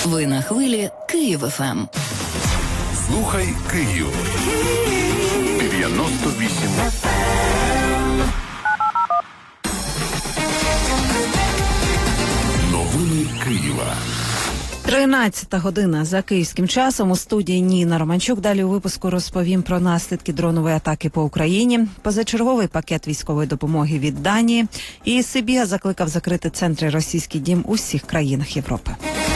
Ви на хвилі Київ ФМ. Слухай Київ. 98. Новини Києва. 13 година за київським часом. У студії Ніна Романчук. Далі у випуску розповім про наслідки дронової атаки по Україні, позачерговий пакет військової допомоги від Данії і Сибіга закликав закрити центри «Російський дім» у всіх країнах Європи.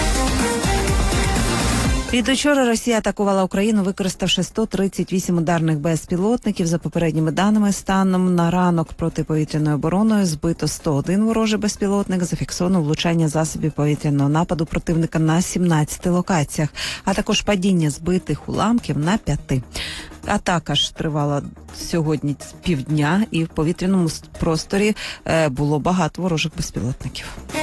Від учора Росія атакувала Україну, використавши 138 ударних безпілотників. За попередніми даними, станом на ранок протиповітряною обороною збито 101 ворожий безпілотник, зафіксовано влучання засобів повітряного нападу противника на 17 локаціях, а також падіння збитих уламків на 5. Атака ж тривала сьогодні півдня, і в повітряному просторі було багато ворожих безпілотників.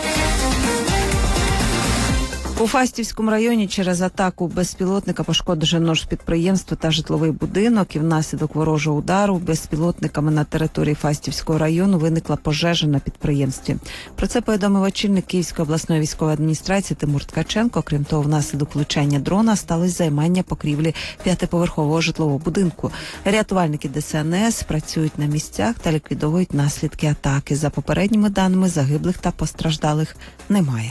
У Фастівському районі через атаку безпілотника пошкоджено ж підприємство та житловий будинок, і внаслідок ворожого удару безпілотниками на території Фастівського району виникла пожежа на підприємстві. Про це повідомив очільник Київської обласної військової адміністрації Тимур Ткаченко. Крім того, внаслідок влучання дрона сталося займання покрівлі 5-поверхового житлового будинку. Рятувальники ДСНС працюють на місцях та ліквідовують наслідки атаки. За попередніми даними, загиблих та постраждалих немає.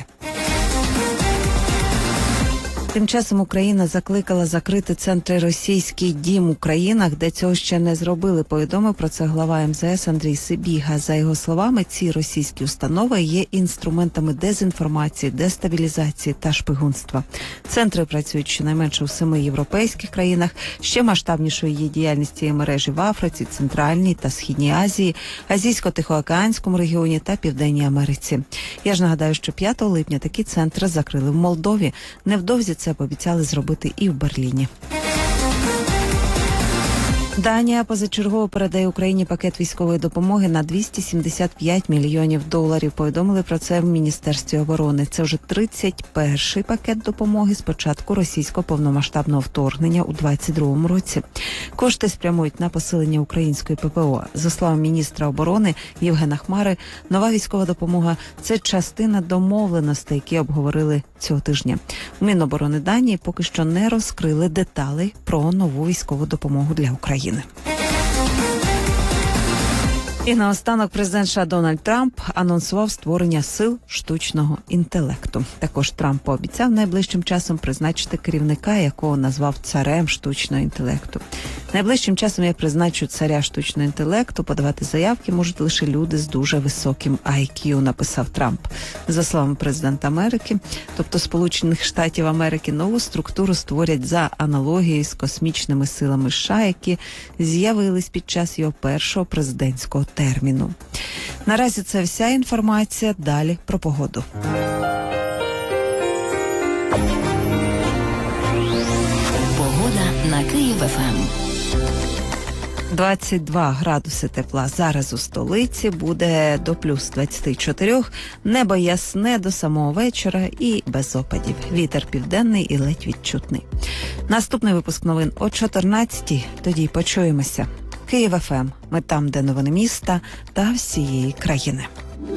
Тим часом Україна закликала закрити центри «Російський дім» у країнах, де цього ще не зробили. Повідомив про це глава МЗС Андрій Сибіга. За його словами, ці російські установи є інструментами дезінформації, дестабілізації та шпигунства. Центри працюють щонайменше у 7 європейських країнах. Ще масштабнішою є діяльність цієї мережі в Африці, Центральній та Східній Азії, Азійсько-Тихоокеанському регіоні та Південній Америці. Я ж нагадаю, що 5 липня такі центри закрили в Молдові. Невдовзі це пообіцяли зробити і в Берліні. Данія позачергово передає Україні пакет військової допомоги на $275 мільйонів. Повідомили про це в Міністерстві оборони. Це вже 31-й пакет допомоги з початку російського повномасштабного вторгнення у 2022 році. Кошти спрямують на посилення української ППО. За словами міністра оборони Євгена Хмари, нова військова допомога – це частина домовленостей, які обговорили цього тижня. У Міноборони Данії поки що не розкрили деталей про нову військову допомогу для України. І наостанок президент США Дональд Трамп анонсував створення сил штучного інтелекту. Також Трамп пообіцяв найближчим часом призначити керівника, якого назвав царем штучного інтелекту. Найближчим часом я призначу царя штучного інтелекту, подавати заявки можуть лише люди з дуже високим IQ, написав Трамп. За словами президента Америки, тобто Сполучених Штатів Америки, нову структуру створять за аналогією з космічними силами США, які з'явились під час його першого президентського терміну. Наразі це вся інформація. Далі про погоду. Погода на Київ ФМ. 22 градуси тепла зараз у столиці, буде до плюс 24. Небо ясне до самого вечора і без опадів. Вітер південний і ледь відчутний. Наступний випуск новин о 14-й. Тоді почуємося. Київ ФМ. Ми там, де новини міста та всієї країни.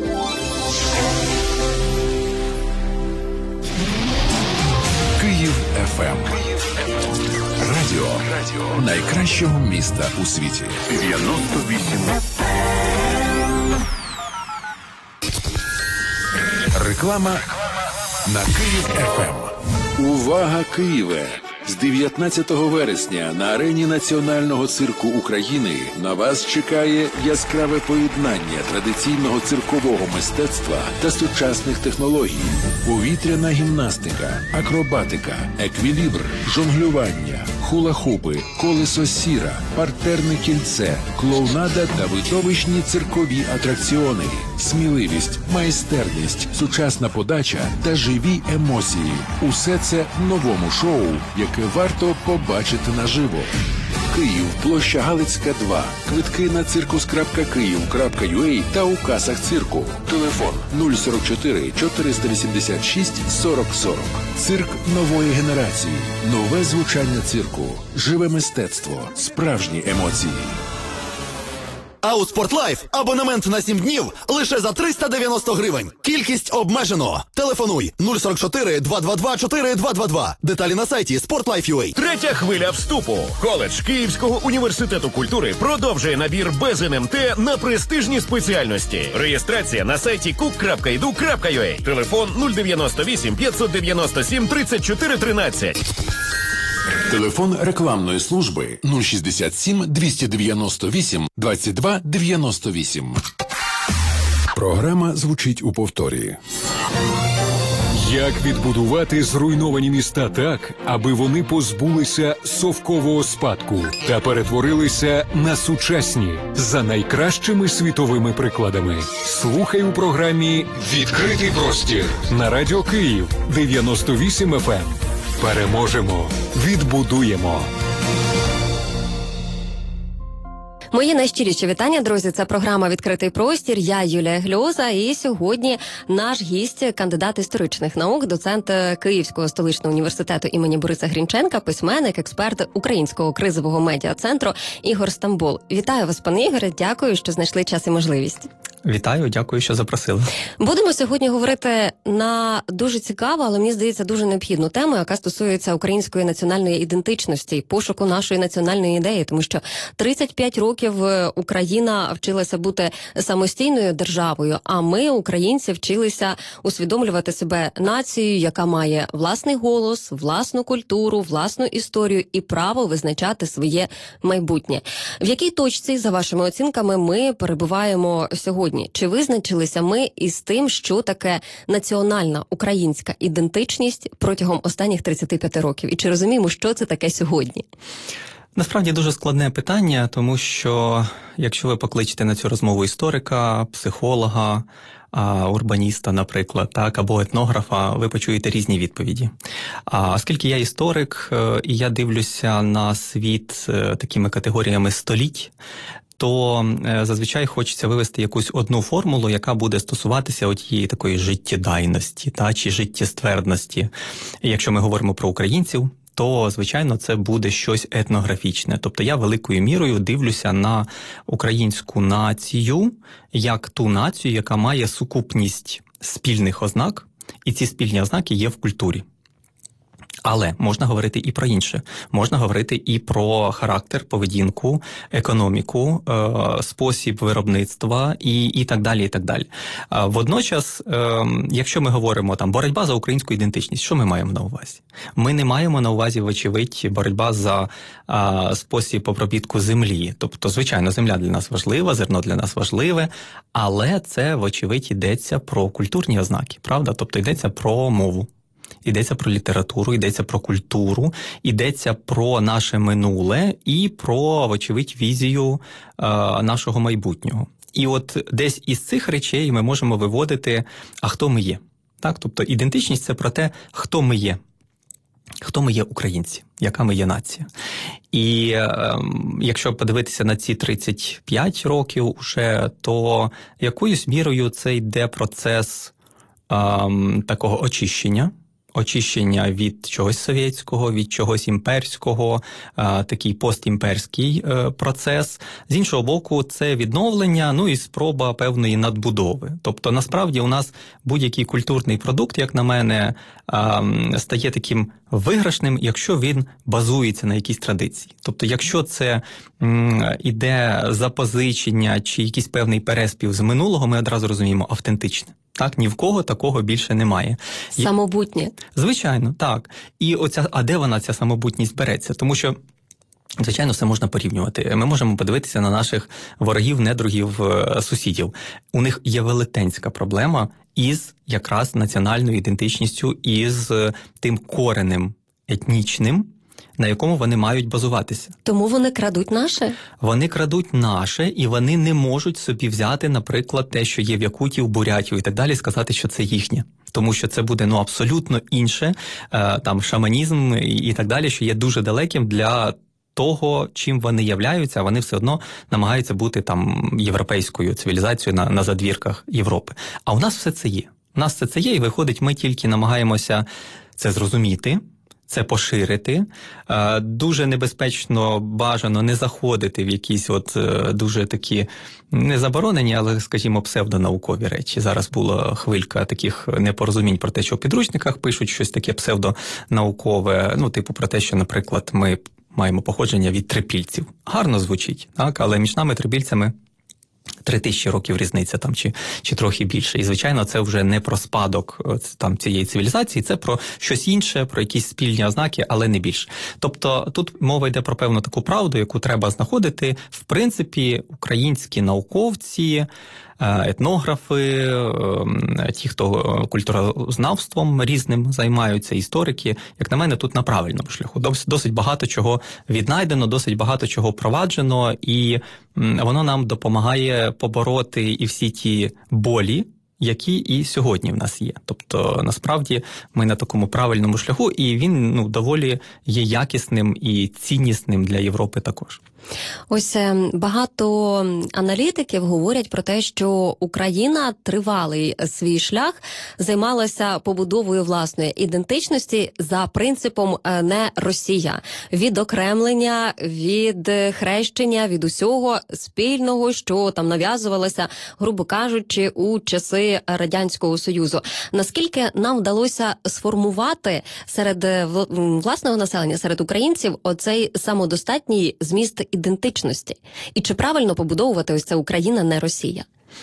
Київ ФМ. Радіо найкращого міста у світі. 98. Реклама на Київ ФМ. Увага, Києве! З 19 вересня на арені Національного цирку України на вас чекає яскраве поєднання традиційного циркового мистецтва та сучасних технологій. Повітряна гімнастика, акробатика, еквілібр, жонглювання, хула-хупи, колесо сіра, партерне кільце, клоунада та видовищні циркові атракціони. Сміливість, майстерність, сучасна подача та живі емоції. Усе це в новому шоу, яке варто побачити наживо. Київ, площа Галицька, 2. Квитки на circus.kyiv.ua та у касах цирку. Телефон 044 486 40 40. Цирк нової генерації. Нове звучання цирку. Живе мистецтво. Справжні емоції. А у Спортлайф абонемент на 7 днів лише за 390 гривень. Кількість обмежено. Телефонуй 044 222 4222. Деталі на сайті Sportlife.ua. Третя хвиля вступу. Коледж Київського університету культури продовжує набір без НМТ на престижні спеціальності. Реєстрація на сайті cook.edu.ua. Телефон 098 597 34 13. Телефон рекламної служби 067 298 22 98. Програма звучить у повторі. Як відбудувати зруйновані міста так, аби вони позбулися совкового спадку та перетворилися на сучасні за найкращими світовими прикладами? Слухай у програмі «Відкритий простір» на Радіо Київ 98 FM. Переможемо, відбудуємо. Мої найщиріші вітання, друзі. Це програма «Відкритий простір». Я Юлія Гльоза. І сьогодні наш гість, кандидат історичних наук, доцент Київського столичного університету імені Бориса Грінченка, письменник, експерт Українського кризового медіа-центру Ігор Стамбул. Вітаю вас, пане Ігоре. Дякую, що знайшли час і можливість. Вітаю, дякую, що запросили. Будемо сьогодні говорити на дуже цікаву, але мені здається, дуже необхідну тему, яка стосується української національної ідентичності, пошуку нашої національної ідеї, тому що 35 років Україна вчилася бути самостійною державою, а ми, українці, вчилися усвідомлювати себе нацією, яка має власний голос, власну культуру, власну історію і право визначати своє майбутнє. В якій точці, за вашими оцінками, ми перебуваємо сьогодні? Чи визначилися ми із тим, що таке національна українська ідентичність протягом останніх 35 років? І чи розуміємо, що це таке сьогодні? Насправді дуже складне питання, тому що якщо ви покличете на цю розмову історика, психолога, урбаніста, наприклад, так, або етнографа, ви почуєте різні відповіді. Оскільки я історик, і я дивлюся на світ такими категоріями століть, то зазвичай хочеться вивести якусь одну формулу, яка буде стосуватися отієї такої життєдайності, чи життєствердності. І якщо ми говоримо про українців, то, звичайно, це буде щось етнографічне. Тобто я великою мірою дивлюся на українську націю як ту націю, яка має сукупність спільних ознак, і ці спільні ознаки є в культурі. Але можна говорити і про інше. Можна говорити і про характер, поведінку, економіку, спосіб виробництва і так далі, і так далі. Водночас, якщо ми говоримо там боротьба за українську ідентичність, що ми маємо на увазі? Ми не маємо на увазі, вочевидь, боротьба за спосіб обробітку землі. Тобто, звичайно, земля для нас важлива, зерно для нас важливе, але це, вочевидь, йдеться про культурні ознаки, правда? Тобто йдеться про мову. Йдеться про літературу, йдеться про культуру, йдеться про наше минуле і про, вочевидь, візію нашого майбутнього. І от десь із цих речей ми можемо виводити, а хто ми є. Так? Тобто ідентичність – це про те, хто ми є. Хто ми є українці, яка ми є нація. І якщо подивитися на ці 35 років уже, то якоюсь мірою це йде процес такого очищення від чогось совєтського, від чогось імперського, такий постімперський процес. З іншого боку, це відновлення, і спроба певної надбудови. Тобто, насправді, у нас будь-який культурний продукт, як на мене, стає таким виграшним, якщо він базується на якійсь традиції. Тобто, якщо це іде запозичення чи якийсь певний переспів з минулого, ми одразу розуміємо автентичне. Так, ні в кого такого більше немає. Самобутнє. Звичайно, так. І а де вона, ця самобутність, береться? Тому що, звичайно, все можна порівнювати. Ми можемо подивитися на наших ворогів, недругів, сусідів. У них є велетенська проблема із якраз національною ідентичністю, із тим коренем етнічним, на якому вони мають базуватися. Тому вони крадуть наше? Вони крадуть наше, і вони не можуть собі взяти, наприклад, те, що є в Якутії, в Бурятії і так далі, сказати, що це їхнє. Тому що це буде абсолютно інше, там шаманізм і так далі, що є дуже далеким для того, чим вони являються, а вони все одно намагаються бути там європейською цивілізацією на задвірках Європи. А у нас все це є. У нас все це є, і виходить, ми тільки намагаємося це зрозуміти, це поширити. Дуже небезпечно, бажано не заходити в якісь дуже такі не заборонені, але, скажімо, псевдонаукові речі. Зараз була хвилька таких непорозумінь про те, що в підручниках пишуть щось таке псевдонаукове, типу про те, що, наприклад, ми маємо походження від трипільців. Гарно звучить, так? Але між нами трипільцями 3000 років різниця там чи трохи більше. І, звичайно, це вже не про спадок цієї цивілізації, це про щось інше, про якісь спільні ознаки, але не більше. Тобто тут мова йде про певну таку правду, яку треба знаходити. В принципі, українські науковці, етнографи, ті, хто культурознавством різним займаються, історики, як на мене, тут на правильному шляху. Досить багато чого віднайдено, досить багато чого впроваджено, і воно нам допомагає побороти і всі ті болі, які і сьогодні в нас є. Тобто, насправді, ми на такому правильному шляху, і він доволі є якісним і ціннісним для Європи також. Ось багато аналітиків говорять про те, що Україна тривалий свій шлях займалася побудовою власної ідентичності за принципом «не Росія». Відокремлення, від хрещення, від усього спільного, що там нав'язувалося, грубо кажучи, у часи Радянського Союзу. Наскільки нам вдалося сформувати серед власного населення, серед українців, оцей самодостатній зміст ідентичності? І чи правильно побудовувати ось це Україна, не Росія?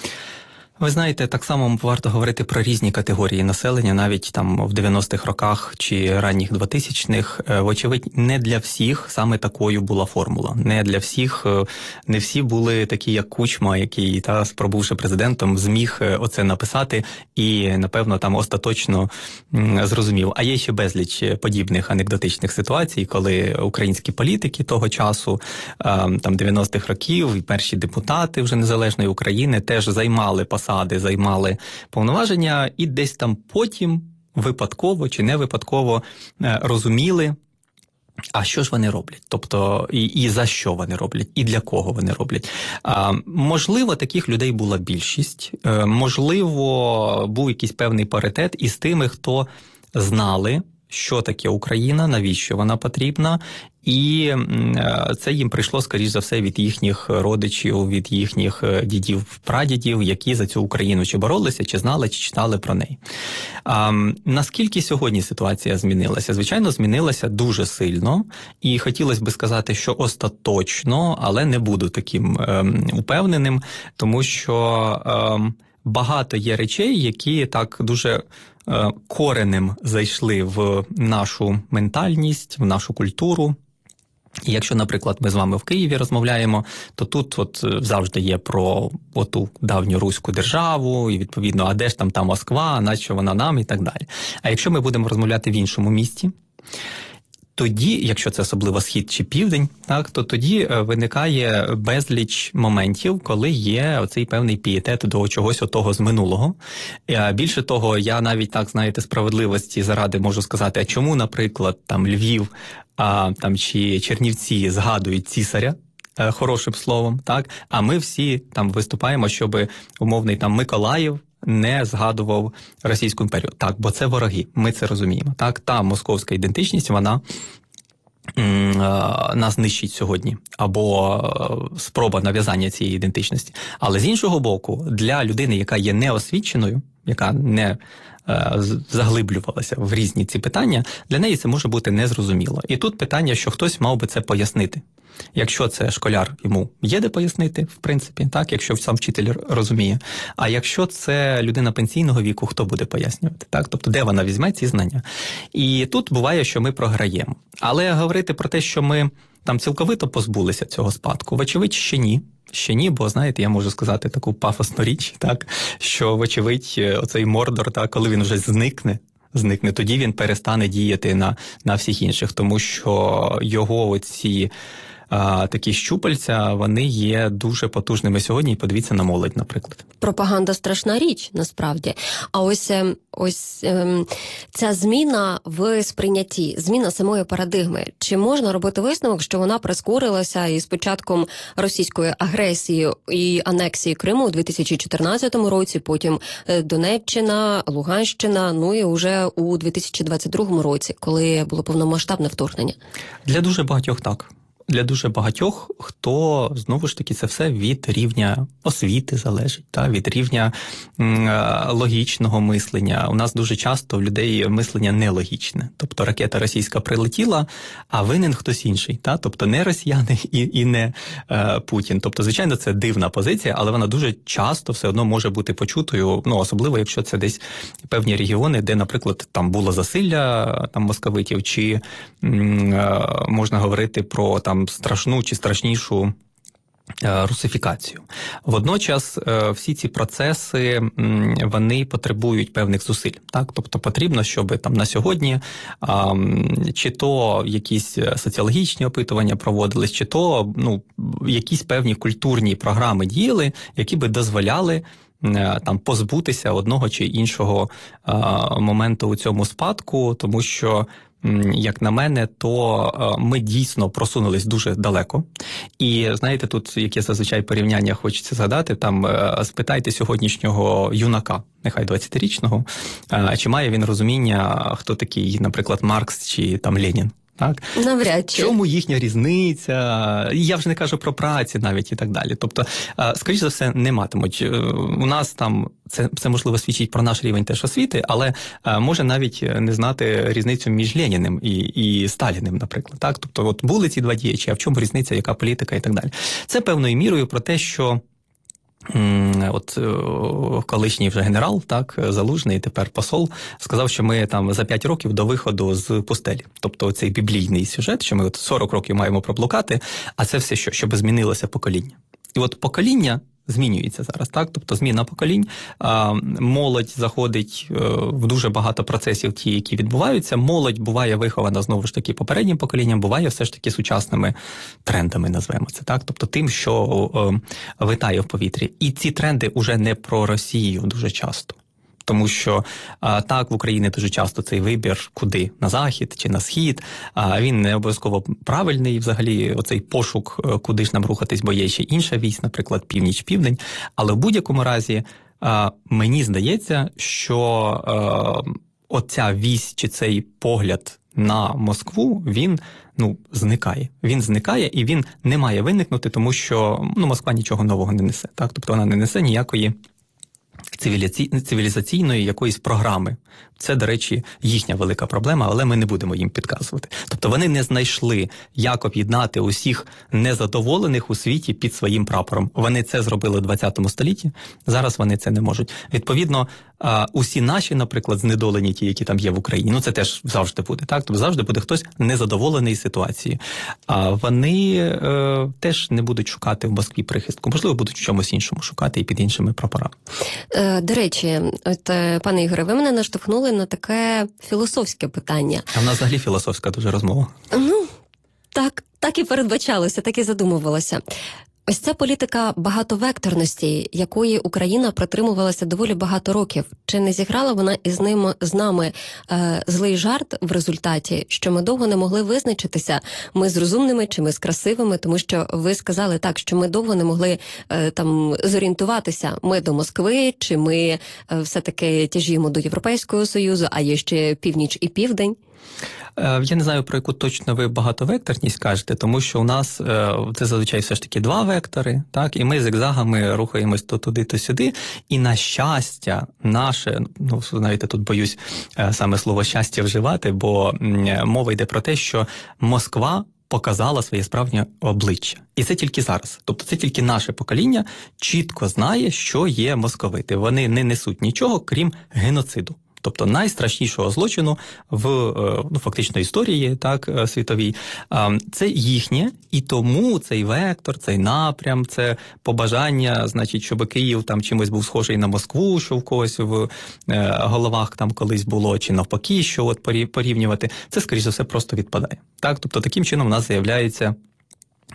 Ви знаєте, так само варто говорити про різні категорії населення, навіть там в 90-х роках чи ранніх 2000-х. Вочевидь, не для всіх саме такою була формула. Не для всіх, не всі були такі, як Кучма, який, спробувши президентом, зміг оце написати і, напевно, там остаточно зрозумів. А є ще безліч подібних анекдотичних ситуацій, коли українські політики того часу, там 90-х років, і перші депутати вже незалежної України теж займали займали повноваження і десь там потім випадково чи не випадково розуміли, а що ж вони роблять? Тобто, і за що вони роблять, і для кого вони роблять. Можливо, таких людей була більшість, можливо, був якийсь певний паритет із тими, хто знали, що таке Україна, навіщо вона потрібна, і це їм прийшло, скоріш за все, від їхніх родичів, від їхніх дідів, прадідів, які за цю Україну чи боролися, чи знали, чи читали про неї. Наскільки сьогодні ситуація змінилася? Звичайно, змінилася дуже сильно, і хотілося б сказати, що остаточно, але не буду таким упевненим, тому що багато є речей, які так дуже коренем зайшли в нашу ментальність, в нашу культуру. І якщо, наприклад, ми з вами в Києві розмовляємо, то тут завжди є про оту давню руську державу, і відповідно, а де ж там та Москва, нащо вона нам і так далі. А якщо ми будемо розмовляти в іншому місті, тоді, якщо це особливо схід чи південь, так, то тоді виникає безліч моментів, коли є оцей певний пієтет до чогось отого з минулого. Більше того, я навіть, так, знаєте, справедливості заради можу сказати, а чому, наприклад, там Львів там, чи Чернівці згадують цісаря хорошим словом, так, а ми всі там виступаємо, щоб умовний там Миколаїв не згадував Російську імперію. Так, бо це вороги, ми це розуміємо. Так, та московська ідентичність, вона нас нищить сьогодні, або спроба нав'язання цієї ідентичності. Але з іншого боку, для людини, яка є неосвіченою, яка не заглиблювалася в різні ці питання, для неї це може бути незрозуміло. І тут питання, що хтось мав би це пояснити. Якщо це школяр, йому є де пояснити, в принципі, так, якщо сам вчитель розуміє. А якщо це людина пенсійного віку, хто буде пояснювати? Так? Тобто, де вона візьме ці знання? І тут буває, що ми програємо. Але говорити про те, що ми там цілковито позбулися цього спадку, вочевидь, ще ні. Ще ні, бо, знаєте, я можу сказати таку пафосну річ, так, що, вочевидь, оцей Мордор, так, коли він вже зникне, тоді він перестане діяти на всіх інших, тому що його оці такі щупальця, вони є дуже потужними сьогодні. І подивіться на молодь, наприклад. Пропаганда – страшна річ, насправді. А ось ця зміна в сприйнятті, зміна самої парадигми. Чи можна робити висновок, що вона прискорилася із початком російської агресії і анексії Криму у 2014 році, потім Донеччина, Луганщина, ну і вже у 2022 році, коли було повномасштабне вторгнення? Для дуже багатьох так. Для дуже багатьох, хто, знову ж таки, це все від рівня освіти залежить, від рівня логічного мислення. У нас дуже часто в людей мислення нелогічне. Тобто ракета російська прилетіла, а винен хтось інший. Тобто не росіяни і не Путін. Тобто, звичайно, це дивна позиція, але вона дуже часто все одно може бути почутою, особливо, якщо це десь певні регіони, де, наприклад, там було засилля московитів, чи можна говорити про страшну чи страшнішу русифікацію. Водночас всі ці процеси, вони потребують певних зусиль. Тобто потрібно, щоб на сьогодні чи то якісь соціологічні опитування проводились, чи то якісь певні культурні програми діяли, які би дозволяли позбутися одного чи іншого моменту у цьому спадку, тому що, як на мене, то ми дійсно просунулись дуже далеко. І, знаєте, тут, яке зазвичай порівняння хочеться згадати, спитайте сьогоднішнього юнака, нехай 20-річного, чи має він розуміння, хто такий, наприклад, Маркс чи Ленін. Так? Навряд чи. В чому їхня різниця? Я вже не кажу про праці навіть і так далі. Тобто, скоріш за все, не матимуть. У нас це можливо свідчить про наш рівень теж освіти, але може навіть не знати різницю між Леніним і Сталіним, наприклад. Так? Тобто, були ці два діячі, а в чому різниця, яка політика і так далі. Це певною мірою про те, що колишній вже генерал, Залужний, тепер посол, сказав, що ми за 5 років до виходу з пустелі. Тобто цей біблійний сюжет, що ми 40 років маємо проблукати, а це все що? Щоб змінилося покоління. І покоління змінюється зараз, тобто зміна поколінь, молодь заходить в дуже багато процесів ті, які відбуваються, молодь буває вихована, знову ж таки, попереднім поколінням, буває все ж таки сучасними трендами, назвемо це, тобто тим, що витає в повітрі. І ці тренди уже не про Росію дуже часто. Тому що в Україні дуже часто цей вибір, куди, на захід чи на схід, він не обов'язково правильний, взагалі оцей пошук, куди ж нам рухатись, бо є ще інша вісь, наприклад, північ-південь, але в будь-якому разі мені здається, що оця вісь чи цей погляд на Москву, він зникає. Він зникає і він не має виникнути, тому що Москва нічого нового не несе. Тобто вона не несе ніякої цивілізаційної якоїсь програми. Це, до речі, їхня велика проблема, але ми не будемо їм підказувати. Тобто вони не знайшли, як об'єднати усіх незадоволених у світі під своїм прапором. Вони це зробили у 20 столітті, зараз вони це не можуть. Відповідно, усі наші, наприклад, знедолені ті, які там є в Україні, це теж завжди буде. Тобто завжди буде хтось незадоволений ситуацією. А вони теж не будуть шукати в Москві прихистку. Можливо, будуть в чомусь іншому шукати і під іншими прапорами. До речі, пане Ігоре, ви мене наштовхнули на таке філософське питання. А в нас взагалі філософська дуже розмова. Так і передбачалося, так і задумувалося. Ось ця політика багатовекторності, якої Україна притримувалася доволі багато років. Чи не зіграла вона з нами злий жарт в результаті, що ми довго не могли визначитися, ми з розумними чи ми з красивими, тому що ви сказали так, що ми довго не могли зорієнтуватися, ми до Москви, чи ми все-таки тяжіємо до Європейського Союзу, а є ще північ і південь. Я не знаю, про яку точно ви багатовекторність кажете, тому що у нас це зазвичай все ж таки 2 вектори, і ми зигзагами рухаємось то туди, то сюди, і на щастя наше, знаєте, тут боюсь саме слово щастя вживати, бо мова йде про те, що Москва показала своє справжнє обличчя. І це тільки зараз. Тобто це тільки наше покоління чітко знає, що є московити. Вони не несуть нічого, крім геноциду. Тобто найстрашнішого злочину в фактично історії світовій. Це їхнє, і тому цей вектор, цей напрям, це побажання, щоб Київ чимось був схожий на Москву, що в когось в головах колись було, чи навпаки, що порівнювати, це, скоріш за все, просто відпадає. Тобто таким чином в нас з'являється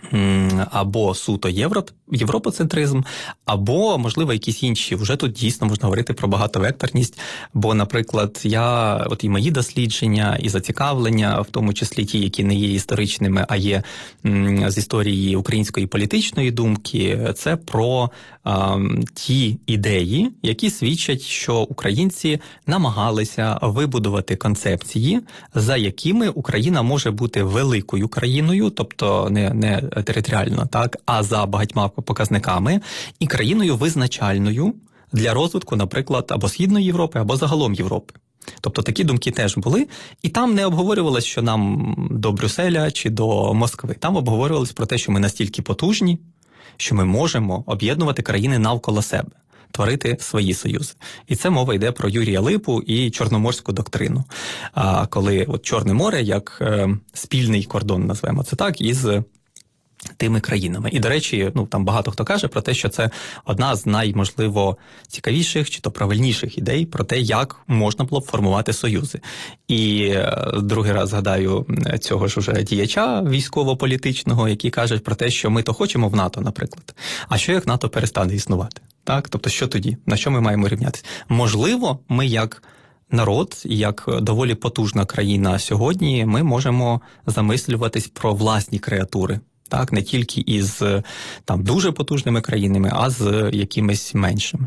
або суто європоцентризм, або, можливо, якісь інші. Вже тут дійсно можна говорити про багатовекторність, бо, наприклад, і мої дослідження, і зацікавлення, в тому числі ті, які не є історичними, а є з історії української політичної думки, це про ті ідеї, які свідчать, що українці намагалися вибудувати концепції, за якими Україна може бути великою країною, тобто не територіально, так, а за багатьма показниками, і країною визначальною для розвитку, наприклад, або Східної Європи, або загалом Європи. Тобто такі думки теж були, і там не обговорювалося, що нам до Брюсселя чи до Москви. Там обговорювалося про те, що ми настільки потужні, що ми можемо об'єднувати країни навколо себе, творити свої союзи. І це мова йде про Юрія Липу і Чорноморську доктрину. Коли Чорне море як спільний кордон, назвемо це так, із тими країнами. І, до речі, там багато хто каже про те, що це одна з найможливо цікавіших чи то правильніших ідей про те, як можна було б формувати союзи. І другий раз згадаю цього ж уже діяча військово-політичного, який каже про те, що ми то хочемо в НАТО, наприклад. А що як НАТО перестане існувати? Так? Тобто, що тоді? На що ми маємо рівнятися? Можливо, ми як народ, як доволі потужна країна сьогодні, ми можемо замислюватись про власні креатури. Так, не тільки із дуже потужними країнами, а з якимись меншими.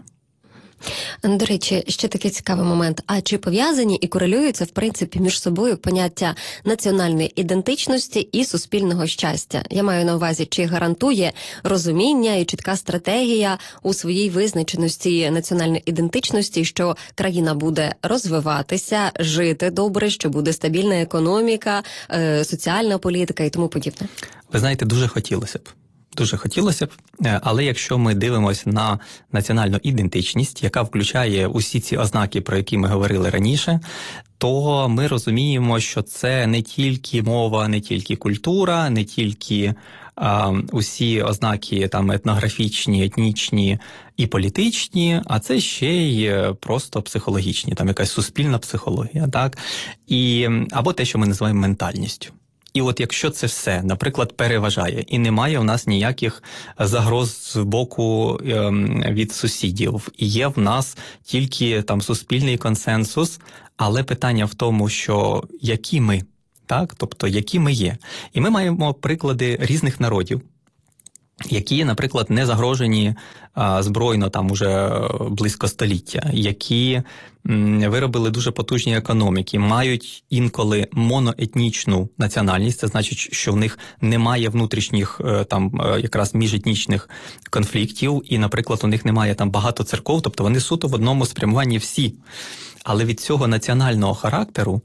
До речі, ще такий цікавий момент. А чи пов'язані і корелюються, в принципі, між собою поняття національної ідентичності і суспільного щастя? Я маю на увазі, чи гарантує розуміння і чітка стратегія у своїй визначеності національної ідентичності, що країна буде розвиватися, жити добре, що буде стабільна економіка, соціальна політика і тому подібне? Ви знаєте, дуже хотілося б. Дуже хотілося б, але якщо ми дивимося на національну ідентичність, яка включає усі ці ознаки, про які ми говорили раніше, то ми розуміємо, що це не тільки мова, не тільки культура, не тільки усі ознаки етнографічні, етнічні і політичні, а це ще й просто психологічні, якась суспільна психологія, так? Або те, що ми називаємо ментальністю. І якщо це все, наприклад, переважає, і немає в нас ніяких загроз з боку від сусідів, і є в нас тільки суспільний консенсус, але питання в тому, що які ми, так? Тобто, які ми є. І ми маємо приклади різних народів, які, наприклад, не загрожені збройно уже близько століття, які виробили дуже потужні економіки, мають інколи моноетнічну національність, це значить, що в них немає внутрішніх якраз міжетнічних конфліктів, і, наприклад, у них немає багато церков, тобто вони суто в одному спрямуванні всі. Але від цього національного характеру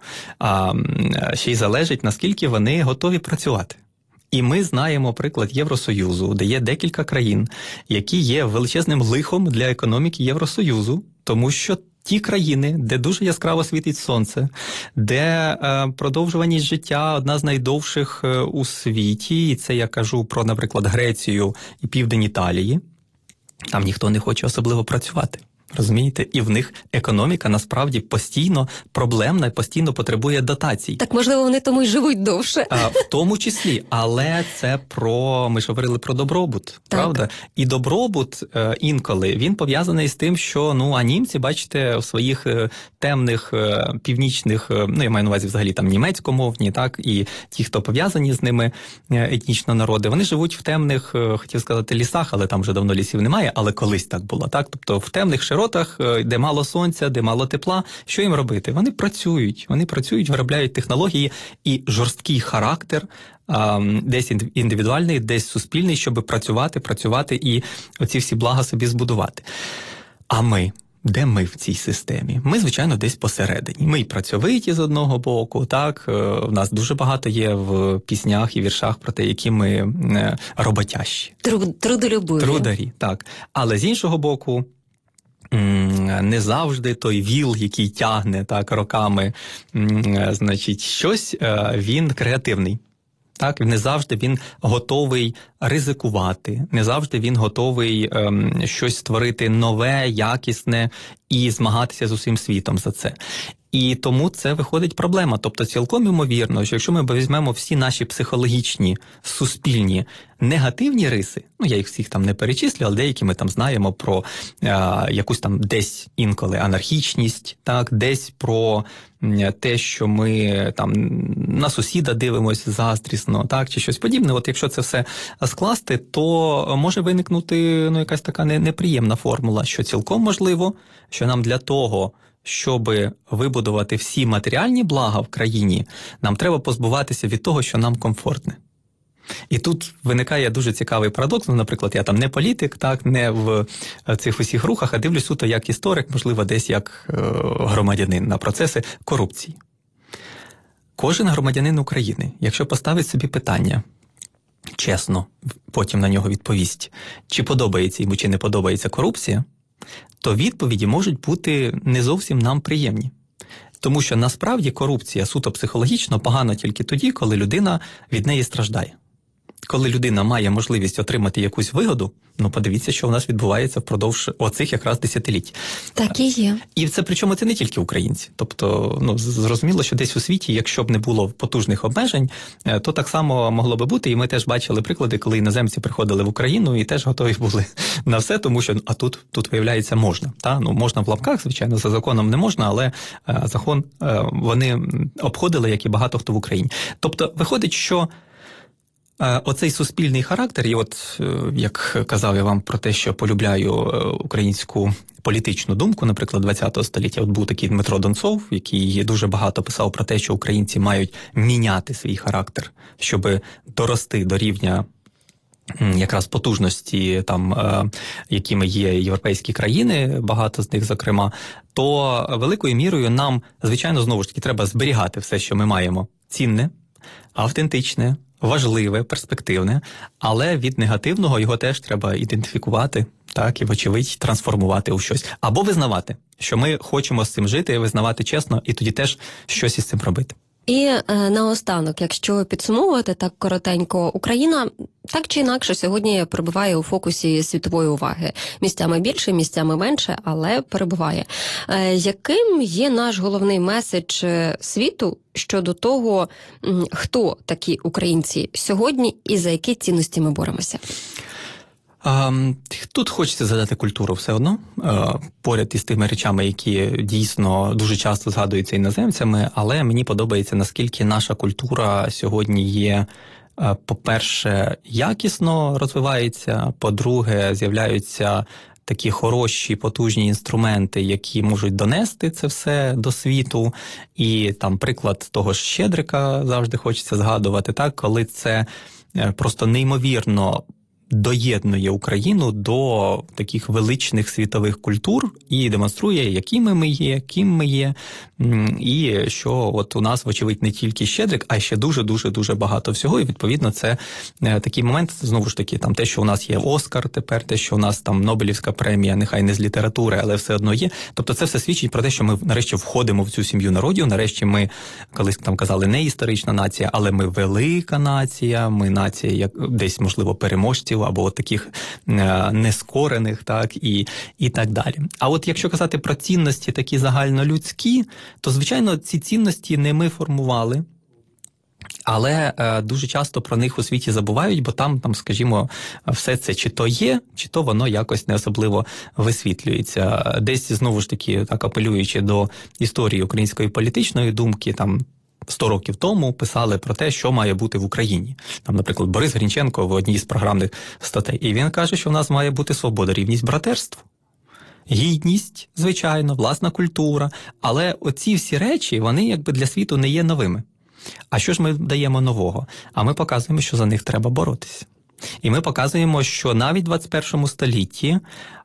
ще й залежить, наскільки вони готові працювати. І ми знаємо приклад Євросоюзу, де є декілька країн, які є величезним лихом для економіки Євросоюзу, тому що ті країни, де дуже яскраво світить сонце, де продовжуваність життя одна з найдовших у світі, і це я кажу про, наприклад, Грецію і південь Італії, там ніхто не хоче особливо працювати. Розумієте? І в них економіка насправді постійно проблемна, постійно потребує дотацій. Так, можливо, вони тому й живуть довше. В тому числі, але це ми ж говорили про добробут, так. Правда? І добробут інколи, він пов'язаний з тим, що, а німці, бачите, в своїх темних північних, я маю на увазі взагалі німецькомовні, так, і ті, хто пов'язані з ними етнічно народи, вони живуть в темних, хотів сказати, лісах, але там вже давно лісів немає, але колись так було, так? Тобто в темних широтах, де мало сонця, де мало тепла, що їм робити? Вони працюють, виробляють технології і жорсткий характер, десь індивідуальний, десь суспільний, щоб працювати і оці всі блага собі збудувати. А ми? Де ми в цій системі? Ми, звичайно, десь посередині. Ми й працьовиті з одного боку, так, в нас дуже багато є в піснях і віршах про те, які ми роботящі. Трудолюбиві. Трударі, так. Але з іншого боку, не завжди той віл, який тягне так роками, щось, він креативний. Так, не завжди він готовий ризикувати, не завжди він готовий щось створити нове, якісне і змагатися з усім світом за це. І тому це виходить проблема. Тобто цілком ймовірно, що якщо ми візьмемо всі наші психологічні, суспільні, негативні риси, я їх всіх там не перечислю, але деякі ми там знаємо про якусь там десь інколи анархічність, так, десь про те, що ми там на сусіда дивимося заздрісно, так, чи щось подібне. От якщо це все скласти, то може виникнути якась така неприємна формула, що цілком можливо, що нам для того, щоб вибудувати всі матеріальні блага в країні, нам треба позбуватися від того, що нам комфортне. І тут виникає дуже цікавий парадокс. Наприклад, я там не політик, так, не в цих усіх рухах, а дивлюсь суто як історик, можливо, десь як громадянин на процеси корупції. Кожен громадянин України, якщо поставить собі питання, чесно, потім на нього відповість, чи подобається йому, чи не подобається корупція, то відповіді можуть бути не зовсім нам приємні. Тому що насправді корупція суто психологічно погано тільки тоді, коли людина від неї страждає. Коли людина має можливість отримати якусь вигоду, подивіться, що у нас відбувається впродовж оцих якраз десятиліть. Так і є. І це причому це не тільки українці. Тобто, зрозуміло, що десь у світі, якщо б не було потужних обмежень, то так само могло би бути. І ми теж бачили приклади, коли іноземці приходили в Україну і теж готові були на все, тому що тут виявляється, можна. Можна в лапках, звичайно, за законом не можна, але закон вони обходили, як і багато хто в Україні. Тобто, виходить, що оцей суспільний характер, і от, як казав я вам про те, що полюбляю українську політичну думку, наприклад, ХХ століття, от був такий Дмитро Донцов, який дуже багато писав про те, що українці мають міняти свій характер, щоб дорости до рівня якраз потужності, якими є європейські країни, багато з них, зокрема, то великою мірою нам, звичайно, знову ж таки, треба зберігати все, що ми маємо цінне, автентичне, важливе, перспективне, але від негативного його теж треба ідентифікувати, так, і, вочевидь, трансформувати у щось. Або визнавати, що ми хочемо з цим жити, визнавати чесно, і тоді теж щось із цим робити. І наостанок, якщо підсумовувати так коротенько, Україна так чи інакше сьогодні перебуває у фокусі світової уваги. Місцями більше, місцями менше, але перебуває. Яким є наш головний меседж світу щодо того, хто такі українці сьогодні і за які цінності ми боремося? Тут хочеться згадати культуру все одно, поряд із тими речами, які дійсно дуже часто згадуються іноземцями, але мені подобається, наскільки наша культура сьогодні є, по-перше, якісно розвивається, по-друге, з'являються такі хороші, потужні інструменти, які можуть донести це все до світу. І там приклад того ж Щедрика завжди хочеться згадувати, так, коли це просто неймовірно доєднує Україну до таких величних світових культур і демонструє, якими ми є, ким ми є, і що от у нас, вочевидь, не тільки Щедрик, а ще дуже-дуже-дуже багато всього, і, відповідно, це такий момент, знову ж таки, там те, що у нас є Оскар тепер, те, що у нас там Нобелівська премія, нехай не з літератури, але все одно є. Тобто це все свідчить про те, що ми нарешті входимо в цю сім'ю народів, нарешті ми, колись там казали, не історична нація, але ми велика нація, ми нація, як десь, можливо, переможців, або от таких нескорених, так, і так далі. А от якщо казати про цінності такі загальнолюдські, то, звичайно, ці цінності не ми формували, але дуже часто про них у світі забувають, бо там, скажімо, все це чи то є, чи то воно якось не особливо висвітлюється. Десь, знову ж таки, так апелюючи до історії української політичної думки, там 100 років тому писали про те, що має бути в Україні. Там, наприклад, Борис Грінченко в одній з програмних статей. І він каже, що в нас має бути свобода, рівність, братерство. Гідність, звичайно, власна культура. Але оці всі речі, вони якби для світу не є новими. А що ж ми даємо нового? А ми показуємо, що за них треба боротися. І ми показуємо, що навіть в 21 столітті,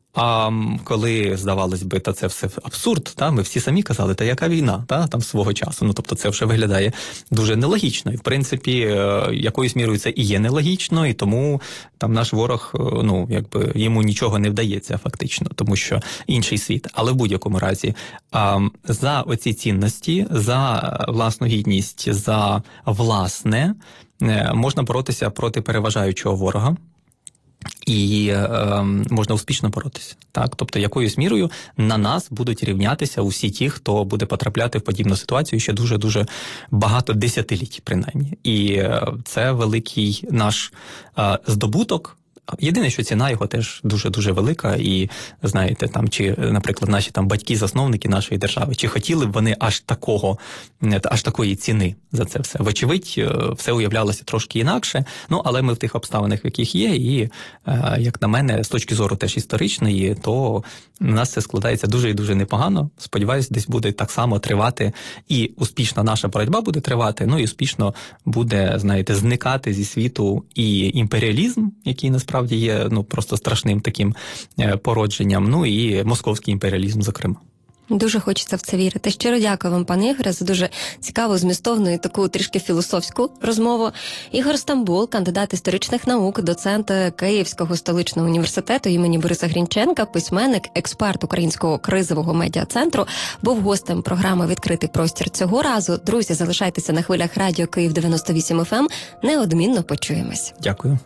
коли, здавалось би, та це все абсурд, ми всі самі казали, та яка війна, там свого часу. Тобто це вже виглядає дуже нелогічно. І, в принципі, якоюсь мірою це і є нелогічно, і тому там наш ворог, якби йому нічого не вдається фактично, тому що інший світ. Але в будь-якому разі за оці цінності, за власну гідність, за власне можна боротися проти переважаючого ворога. і можна успішно боротися. Так? Тобто якоюсь мірою на нас будуть рівнятися усі ті, хто буде потрапляти в подібну ситуацію ще дуже-дуже багато десятиліть, принаймні. І це великий наш здобуток. Єдине, що ціна його теж дуже-дуже велика, і, знаєте, там, чи, наприклад, наші там батьки-засновники нашої держави, чи хотіли б вони аж такої ціни за це все? Вочевидь, все уявлялося трошки інакше, але ми в тих обставинах, в яких є, і, як на мене, з точки зору теж історичної, то у нас це складається дуже і дуже непогано. Сподіваюсь, десь буде так само тривати, і успішна наша боротьба буде тривати, і успішно буде, знаєте, зникати зі світу і імперіалізм, який насправді є просто страшним таким породженням, і московський імперіалізм, зокрема. Дуже хочеться в це вірити. Щиро дякую вам, пане Ігоре, за дуже цікаву, змістовну і таку трішки філософську розмову. Ігор Стамбул, кандидат історичних наук, доцент Київського столичного університету імені Бориса Грінченка, письменник, експерт Українського кризового медіа-центру, був гостем програми «Відкритий простір» цього разу. Друзі, залишайтеся на хвилях радіо Київ 98 FM. Неодмінно почуємось. Дякую.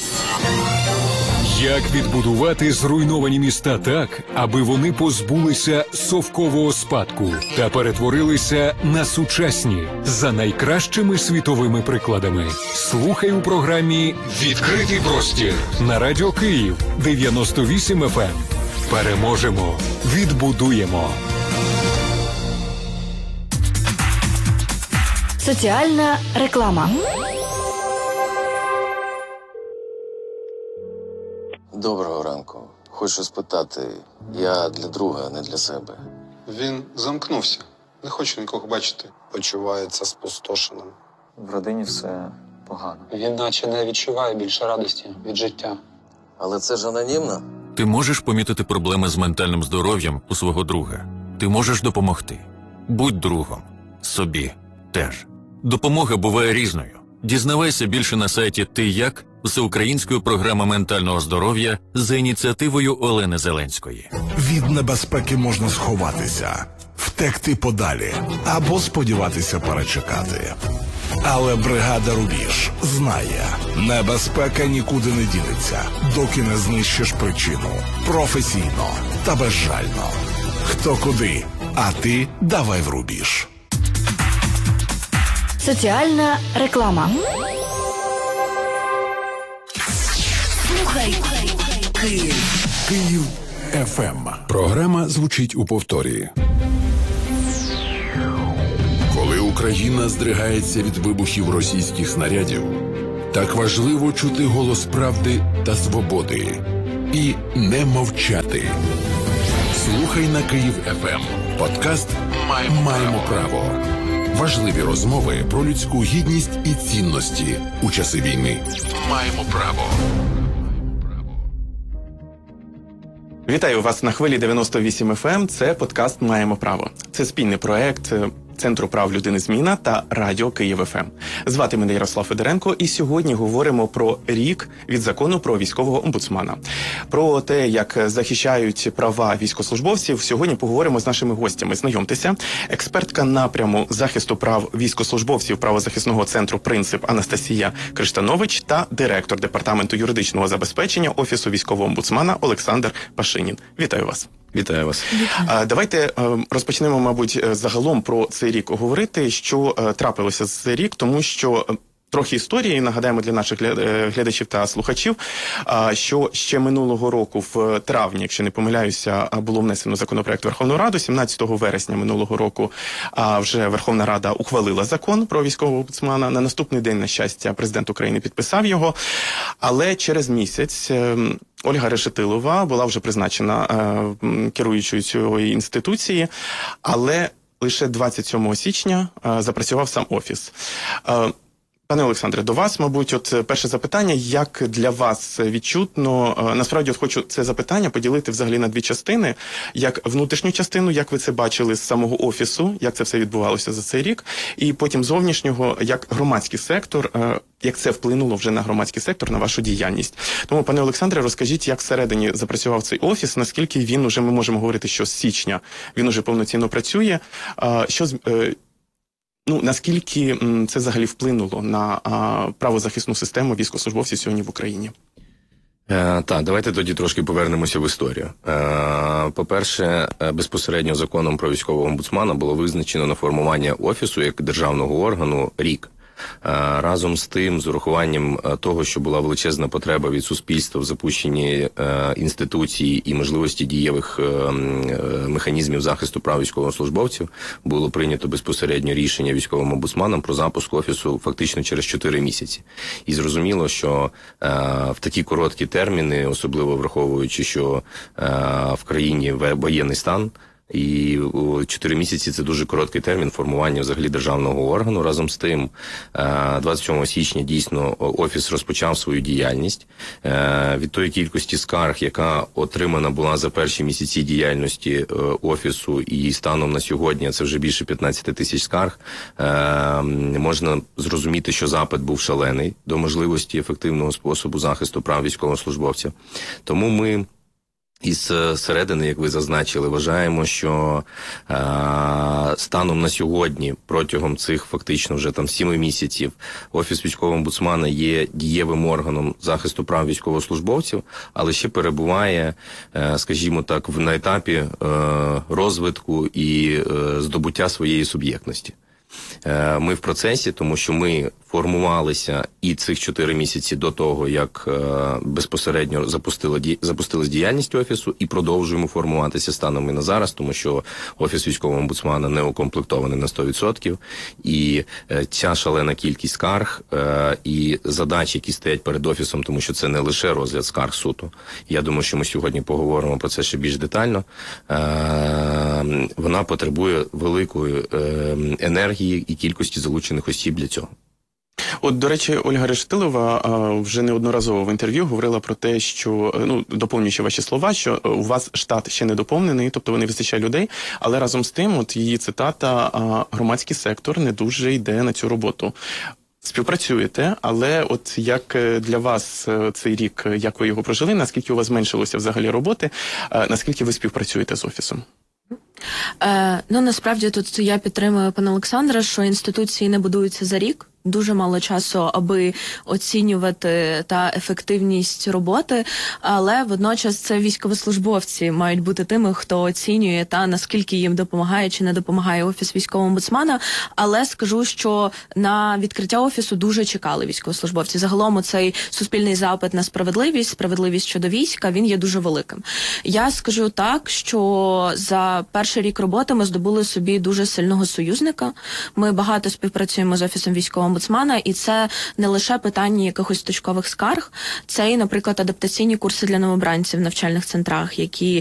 Як відбудувати зруйновані міста так, аби вони позбулися совкового спадку та перетворилися на сучасні за найкращими світовими прикладами? Слухай у програмі «Відкритий простір» на Радіо Київ 98 FM. Переможемо, відбудуємо. Соціальна реклама. Доброго ранку. Хочу спитати, я для друга, не для себе. Він замкнувся. Не хоче нікого бачити. Почувається спустошеним. В родині все погано. Він наче не відчуває більше радості від життя. Але це ж анонімно. Ти можеш помітити проблеми з ментальним здоров'ям у свого друга. Ти можеш допомогти. Будь другом. Собі теж. Допомога буває різною. Дізнавайся більше на сайті «Ти як?» Всеукраїнської програми ментального здоров'я за ініціативою Олени Зеленської. Від небезпеки можна сховатися, втекти подалі або сподіватися перечекати. Але бригада «Рубіж» знає, небезпека нікуди не дінеться, доки не знищиш причину. Професійно та безжально. Хто куди, а ти давай в рубіж. Соціальна реклама. Слухай Київ. Київ ФМ. Програма звучить у повторі. Коли Україна здригається від вибухів російських снарядів, так важливо чути голос правди та свободи. І не мовчати. Слухай на Київ ФМ. Подкаст «Маємо право». Важливі розмови про людську гідність і цінності у часи війни. Маємо право. Вітаю вас на хвилі 98 FM. Це подкаст «Маємо право». Це спільний проект Центру прав людини «Зміна» та Радіо Київ ФМ. Звати мене Ярослав Федоренко, і сьогодні говоримо про рік від закону про військового омбудсмана. Про те, як захищають права військовослужбовців, сьогодні поговоримо з нашими гостями. Знайомтеся, експертка напряму захисту прав військовослужбовців правозахисного центру «Принцип» Анастасія Криштанович та директор департаменту юридичного забезпечення Офісу військового омбудсмана Олександр Пашинін. Вітаю вас. Вітаю вас. Давайте розпочнемо, мабуть, загалом про цей рік говорити, що трапилося за цей рік, тому що трохи історії, нагадаємо для наших глядачів та слухачів, що ще минулого року в травні, якщо не помиляюся, було внесено законопроект в Верховну Раду. 17 вересня минулого року вже Верховна Рада ухвалила закон про військового омбудсмана. На наступний день, на щастя, президент України підписав його, але через місяць Ольга Решетилова була вже призначена керуючою цієї інституції, але лише 27 січня запрацював сам офіс. Пане Олександре, до вас, мабуть, перше запитання, як для вас відчутно, насправді хочу це запитання поділити взагалі на дві частини, як внутрішню частину, як ви це бачили з самого офісу, як це все відбувалося за цей рік, і потім зовнішнього, як громадський сектор, як це вплинуло вже на громадський сектор, на вашу діяльність. Тому, пане Олександре, розкажіть, як всередині запрацював цей офіс, наскільки він уже, ми можемо говорити, що з січня він уже повноцінно працює, наскільки це взагалі вплинуло на правозахисну систему військовослужбовців сьогодні в Україні? Так, давайте тоді трошки повернемося в історію. По-перше, безпосередньо законом про військового омбудсмана було визначено на формування офісу як державного органу рік. Разом з тим, з урахуванням того, що була величезна потреба від суспільства в запущенні інституцій і можливості дієвих механізмів захисту прав військовослужбовців, було прийнято безпосередньо рішення військовим омбудсманом про запуск офісу фактично через 4 місяці. І зрозуміло, що в такі короткі терміни, особливо враховуючи, що в країні воєнний стан, і 4 місяці – це дуже короткий термін формування взагалі державного органу. Разом з тим, 27 січня дійсно офіс розпочав свою діяльність. Від тої кількості скарг, яка отримана була за перші місяці діяльності офісу, і станом на сьогодні це вже більше 15 тисяч скарг, можна зрозуміти, що запит був шалений до можливості ефективного способу захисту прав військовослужбовців. Тому ми із середини, як ви зазначили, вважаємо, що станом на сьогодні, протягом цих фактично вже 7 місяців, Офіс військового омбудсмана є дієвим органом захисту прав військовослужбовців, але ще перебуває, скажімо так, на етапі розвитку і здобуття своєї суб'єктності. Ми в процесі, тому що ми формувалися і цих 4 місяці до того, як безпосередньо запустилась діяльність Офісу, і продовжуємо формуватися станом і на зараз, тому що Офіс військового омбудсмана не укомплектований на 100%, і ця шалена кількість скарг і задач, які стоять перед Офісом, тому що це не лише розгляд скарг суду. Я думаю, що ми сьогодні поговоримо про це ще більш детально. Вона потребує великої енергії і кількості залучених осіб для цього. От, до речі, Ольга Решетилова вже неодноразово в інтерв'ю говорила про те, що, доповнюючи ваші слова, що у вас штат ще не доповнений, тобто не вистачає людей, але разом з тим, от її цитата, громадський сектор не дуже йде на цю роботу. Співпрацюєте, але от як для вас цей рік, як ви його прожили, наскільки у вас зменшилося взагалі роботи, наскільки ви співпрацюєте з Офісом? Насправді тут я підтримую пана Олександра, що інституції не будуються за рік. Дуже мало часу, аби оцінювати та ефективність роботи, але водночас це військовослужбовці мають бути тими, хто оцінює та наскільки їм допомагає чи не допомагає Офіс військового омбудсмана. Але скажу, що на відкриття Офісу дуже чекали військовослужбовці. Загалом цей суспільний запит на справедливість щодо війська, він є дуже великим. Я скажу так, що за перший рік роботи ми здобули собі дуже сильного союзника. Ми багато співпрацюємо з Офісом військового омбудсмана, і це не лише питання якихось точкових скарг, це і, наприклад, адаптаційні курси для новобранців в навчальних центрах, які